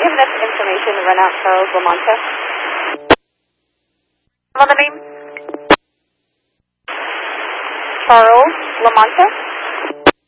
you have enough information to run out Charles Lamonta? On the name? Charles Lamonta?